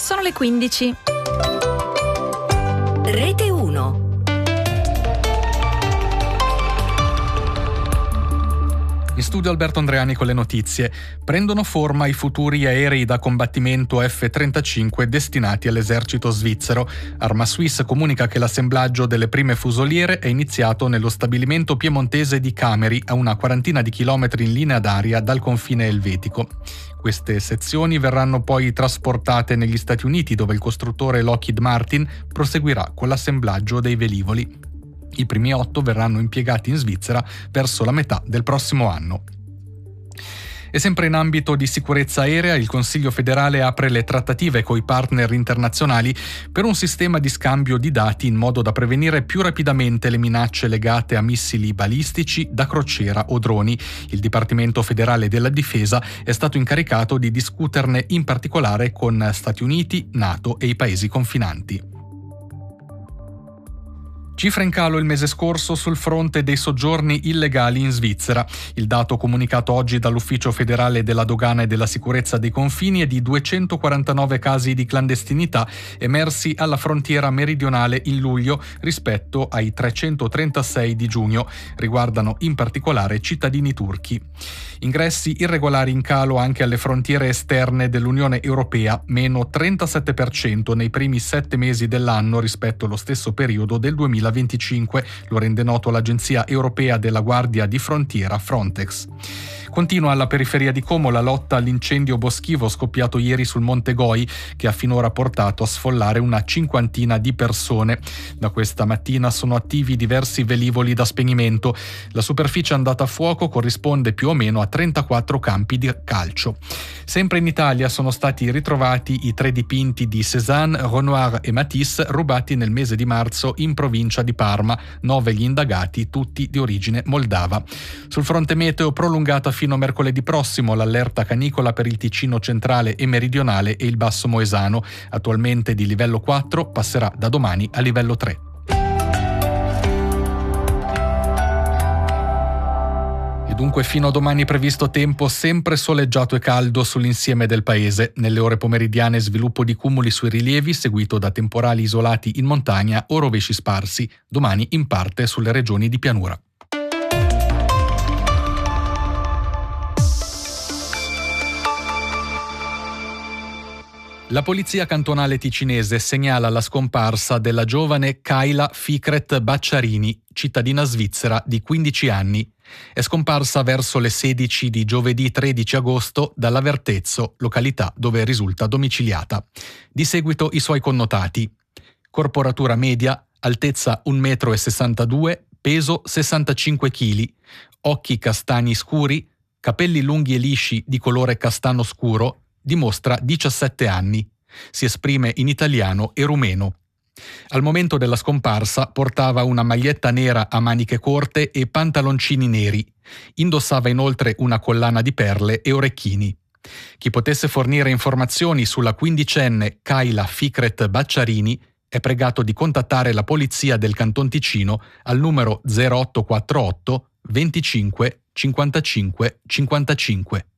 Sono le 15. Rete 1. In studio Alberto Andreani con le notizie. Prendono forma i futuri aerei da combattimento F-35 destinati all'esercito svizzero. Arma Suisse comunica che l'assemblaggio delle prime fusoliere è iniziato nello stabilimento piemontese di Cameri, a una quarantina di chilometri in linea d'aria dal confine elvetico. Queste sezioni verranno poi trasportate negli Stati Uniti, dove il costruttore Lockheed Martin proseguirà con l'assemblaggio dei velivoli. I primi 8 verranno impiegati in Svizzera verso la metà del prossimo anno. E sempre in ambito di sicurezza aerea, il Consiglio federale apre le trattative coi partner internazionali per un sistema di scambio di dati in modo da prevenire più rapidamente le minacce legate a missili balistici da crociera o droni. Il Dipartimento federale della Difesa è stato incaricato di discuterne in particolare con Stati Uniti, NATO e i paesi confinanti. Cifra in calo il mese scorso sul fronte dei soggiorni illegali in Svizzera. Il dato comunicato oggi dall'Ufficio federale della dogana e della sicurezza dei confini è di 249 casi di clandestinità emersi alla frontiera meridionale in luglio rispetto ai 336 di giugno. Riguardano in particolare cittadini turchi. Ingressi irregolari in calo anche alle frontiere esterne dell'Unione Europea, meno 37% nei primi 7 mesi dell'anno rispetto allo stesso periodo del 2025, lo rende noto l'Agenzia Europea della Guardia di Frontiera Frontex. Continua alla periferia di Como la lotta all'incendio boschivo scoppiato ieri sul Monte Goi, che ha finora portato a sfollare una cinquantina di persone. Da questa mattina sono attivi diversi velivoli da spegnimento. La superficie andata a fuoco corrisponde più o meno a 34 campi di calcio. Sempre in Italia sono stati ritrovati i 3 dipinti di Cézanne, Renoir e Matisse rubati nel mese di marzo in provincia di Parma. 9 gli indagati, tutti di origine moldava. Sul fronte meteo prolungata fino a mercoledì prossimo l'allerta canicola per il Ticino centrale e meridionale e il Basso Moesano. Attualmente di livello 4 passerà da domani a livello 3. E dunque fino a domani previsto tempo sempre soleggiato e caldo sull'insieme del paese. Nelle ore pomeridiane sviluppo di cumuli sui rilievi seguito da temporali isolati in montagna o rovesci sparsi. Domani in parte sulle regioni di pianura. La polizia cantonale ticinese segnala la scomparsa della giovane Kayla Fikret Bacciarini, cittadina svizzera di 15 anni. È scomparsa verso le 16 di giovedì 13 agosto dall'Avertezzo, località dove risulta domiciliata. Di seguito i suoi connotati. Corporatura media, altezza 1,62 m, peso 65 kg, occhi castani scuri, capelli lunghi e lisci di colore castano scuro. Dimostra 17 anni. Si esprime in italiano e rumeno. Al momento della scomparsa portava una maglietta nera a maniche corte e pantaloncini neri. Indossava inoltre una collana di perle e orecchini. Chi potesse fornire informazioni sulla quindicenne Kayla Fikret Bacciarini è pregato di contattare la polizia del Canton Ticino al numero 0848 25 55 55.